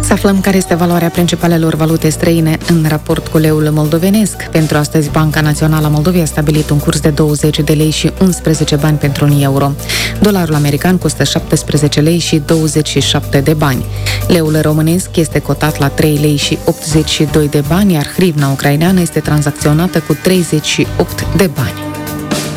Să aflăm care este valoarea principalelor valute străine în raport cu leul moldovenesc. Pentru astăzi, Banca Națională a Moldovei a stabilit un curs de 20 de lei și 11 bani pentru un euro. Dolarul american costă 17 lei și 27 de bani. Leul românesc este cotat la 3 lei și 82 de bani, iar hrivna ucraineană este tranzacționată cu 38 de bani.